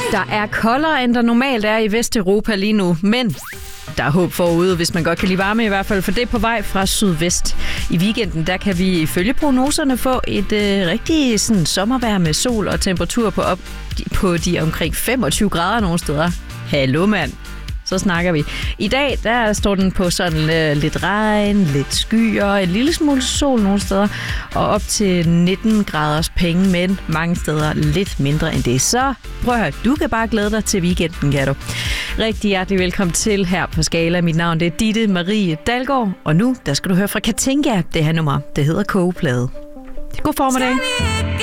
Der er koldere, end der normalt er i Vesteuropa lige nu, men der er håb forude, hvis man godt kan lide varme i hvert fald, for det er på vej fra sydvest. I weekenden der kan vi ifølge prognoserne få et rigtig sådan, sommervejr med sol og temperatur på de omkring 25 grader nogle steder. Hallo mand, så snakker vi. I dag der står den på sådan lidt regn, lidt skyer, en lille smule sol nogle steder, og op til 19 graders penge, men mange steder lidt mindre end det. Så prøv at høre, du kan bare glæde dig til weekenden, kan du. Rigtig hjertelig velkommen til her på Skala. Mit navn det er Ditte Marie Dalgaard, og nu der skal du høre fra Katinka. Det her nummer, det hedder Kogeplade. God formiddag.